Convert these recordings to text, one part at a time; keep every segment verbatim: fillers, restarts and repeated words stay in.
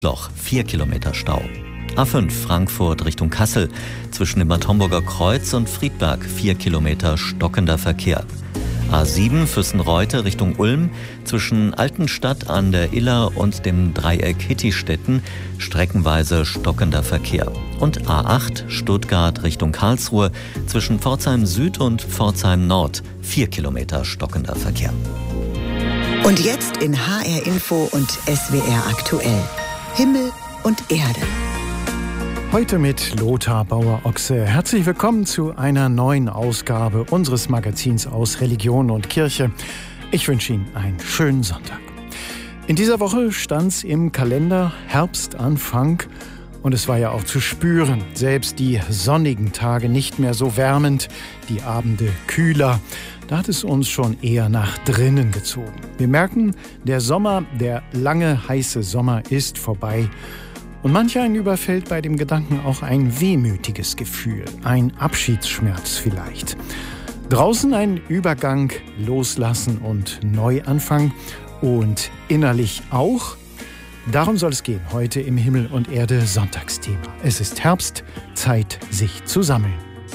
Loch, vier Kilometer Stau. A fünf Frankfurt Richtung Kassel. Zwischen dem Bad Homburger Kreuz und Friedberg vier Kilometer stockender Verkehr. A sieben Füssen-Reute Richtung Ulm. Zwischen Altenstadt an der Iller und dem Dreieck Hittistetten streckenweise stockender Verkehr. Und A acht Stuttgart Richtung Karlsruhe. Zwischen Pforzheim Süd und Pforzheim Nord vier Kilometer stockender Verkehr. Und jetzt in H R Info und S W R aktuell. Himmel und Erde. Heute mit Lothar Bauer-Ochse. Herzlich willkommen zu einer neuen Ausgabe unseres Magazins aus Religion und Kirche. Ich wünsche Ihnen einen schönen Sonntag. In dieser Woche stand's im Kalender Herbstanfang und es war ja auch zu spüren. Selbst die sonnigen Tage nicht mehr so wärmend, die Abende kühler. Da hat es uns schon eher nach drinnen gezogen. Wir merken, der Sommer, der lange, heiße Sommer ist vorbei. Und manch einen überfällt bei dem Gedanken auch ein wehmütiges Gefühl, ein Abschiedsschmerz vielleicht. Draußen ein Übergang, Loslassen und Neuanfang und innerlich auch. Darum soll es gehen heute im Himmel und Erde Sonntagsthema. Es ist Herbst, Zeit sich zu sammeln.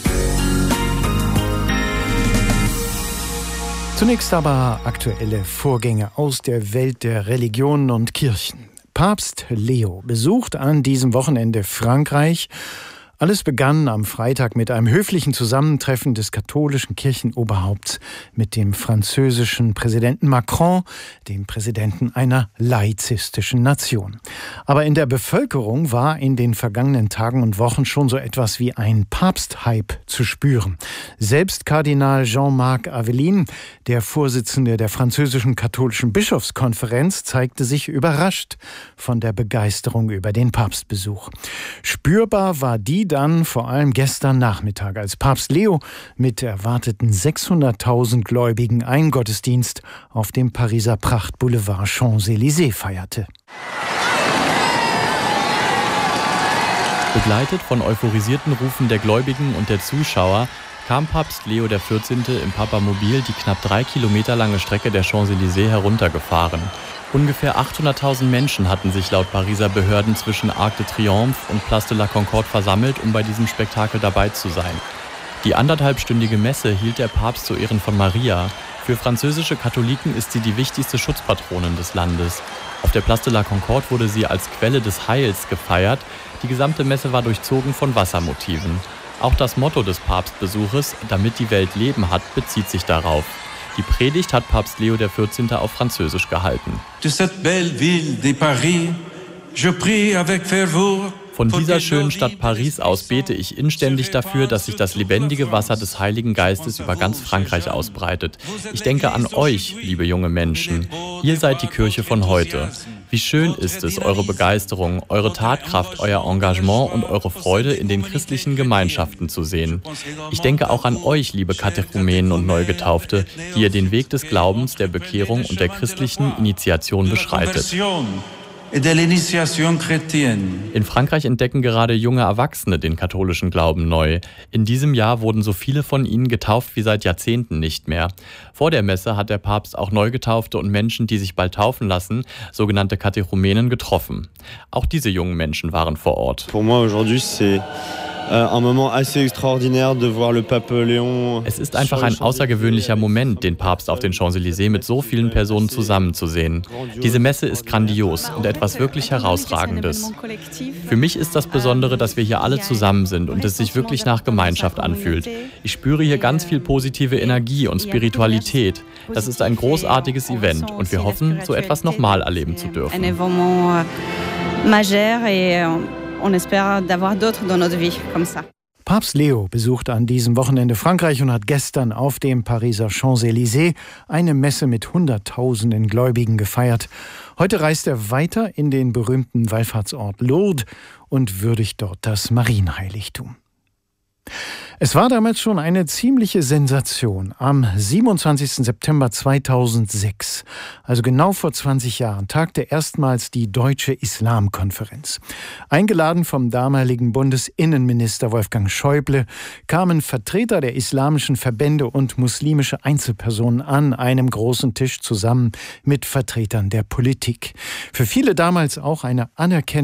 Zunächst aber aktuelle Vorgänge aus der Welt der Religionen und Kirchen. Papst Leo besucht an diesem Wochenende Frankreich. Alles begann am Freitag mit einem höflichen Zusammentreffen des katholischen Kirchenoberhaupts mit dem französischen Präsidenten Macron, dem Präsidenten einer laizistischen Nation. Aber in der Bevölkerung war in den vergangenen Tagen und Wochen schon so etwas wie ein Papsthype zu spüren. Selbst Kardinal Jean-Marc Aveline, der Vorsitzende der französischen katholischen Bischofskonferenz, zeigte sich überrascht von der Begeisterung über den Papstbesuch. Spürbar war die dann vor allem gestern Nachmittag, als Papst Leo mit erwarteten sechshunderttausend Gläubigen einen Gottesdienst auf dem Pariser Prachtboulevard Champs-Élysées feierte. Begleitet von euphorisierten Rufen der Gläubigen und der Zuschauer kam Papst Leo der vierzehnte im Papamobil die knapp drei Kilometer lange Strecke der Champs-Élysées heruntergefahren. Ungefähr achthunderttausend Menschen hatten sich laut Pariser Behörden zwischen Arc de Triomphe und Place de la Concorde versammelt, um bei diesem Spektakel dabei zu sein. Die anderthalbstündige Messe hielt der Papst zu Ehren von Maria. Für französische Katholiken ist sie die wichtigste Schutzpatronin des Landes. Auf der Place de la Concorde wurde sie als Quelle des Heils gefeiert. Die gesamte Messe war durchzogen von Wassermotiven. Auch das Motto des Papstbesuches, damit die Welt Leben hat, bezieht sich darauf. Die Predigt hat Papst Leo der vierzehnte auf Französisch gehalten. Von dieser schönen Stadt Paris aus bete ich inständig dafür, dass sich das lebendige Wasser des Heiligen Geistes über ganz Frankreich ausbreitet. Ich denke an euch, liebe junge Menschen. Ihr seid die Kirche von heute. Wie schön ist es, eure Begeisterung, eure Tatkraft, euer Engagement und eure Freude in den christlichen Gemeinschaften zu sehen. Ich denke auch an euch, liebe Katechumenen und Neugetaufte, die ihr den Weg des Glaubens, der Bekehrung und der christlichen Initiation beschreitet. In Frankreich entdecken gerade junge Erwachsene den katholischen Glauben neu. In diesem Jahr wurden so viele von ihnen getauft wie seit Jahrzehnten nicht mehr. Vor der Messe hat der Papst auch Neugetaufte und Menschen, die sich bald taufen lassen, sogenannte Katechumenen, getroffen. Auch diese jungen Menschen waren vor Ort. Pour moi aujourd'hui c'est un moment assez extraordinaire de voir le Pape Léon. Es ist einfach ein außergewöhnlicher Moment, den Papst auf den Champs-Élysées mit so vielen Personen zusammenzusehen. Diese Messe ist grandios und etwas wirklich Herausragendes. Für mich ist das Besondere, dass wir hier alle zusammen sind und es sich wirklich nach Gemeinschaft anfühlt. Ich spüre hier ganz viel positive Energie und Spiritualität. Das ist ein großartiges Event und wir hoffen, so etwas nochmal erleben zu dürfen. On espère d'avoir d'autres dans notre vie comme ça. Papst Leo besuchte an diesem Wochenende Frankreich und hat gestern auf dem Pariser Champs-Élysées eine Messe mit Hunderttausenden Gläubigen gefeiert. Heute reist er weiter in den berühmten Wallfahrtsort Lourdes und würdigt dort das Marienheiligtum. Es war damals schon eine ziemliche Sensation. Am siebenundzwanzigsten September zweitausendsechs, also genau vor zwanzig Jahren, tagte erstmals die Deutsche Islamkonferenz. Eingeladen vom damaligen Bundesinnenminister Wolfgang Schäuble kamen Vertreter der islamischen Verbände und muslimische Einzelpersonen an einem großen Tisch zusammen mit Vertretern der Politik. Für viele damals auch eine Anerkennung